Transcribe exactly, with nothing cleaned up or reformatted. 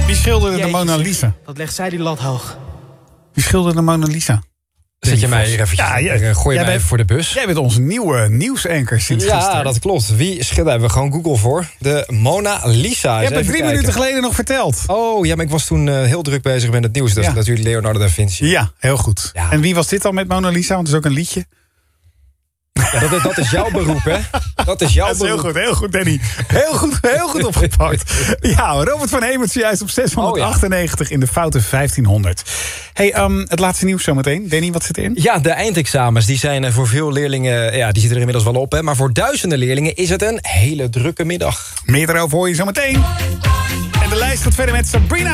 Wie schilderde Jeetje, de Mona Lisa? Wat legt zij die lat hoog? Wie schilderde de Mona Lisa? Zet je mij hier eventjes, Ja, ja, jij- gooi je jij mij bent- even voor de bus. Jij bent onze nieuwe nieuwsanker sinds Ja, gisteren. dat klopt. Wie schilderde? Daar hebben we gewoon Google voor. De Mona Lisa. Je hebt het drie minuten geleden nog verteld. Oh, ja, maar ik was toen uh, heel druk bezig met het nieuws. Dat Ja. is natuurlijk Leonardo da Vinci. Ja, heel goed. Ja. En wie was dit dan met Mona Lisa? Want het is ook een liedje. Ja, dat, dat is jouw beroep, hè? Dat is jouw Dat is heel beroep. goed, heel goed, Danny. Heel goed, heel goed opgepakt. Ja, Robert van Hemert juist op zeshonderdachtennegentig in de foute vijftienhonderd. Hey, um, het laatste nieuws zometeen. Danny, wat zit erin? Ja, de eindexamens die zijn voor veel leerlingen... Ja, die zitten er inmiddels wel op, hè? Maar voor duizenden leerlingen is het een hele drukke middag. Meer daarover hoor je zometeen. En de lijst gaat verder met Sabrina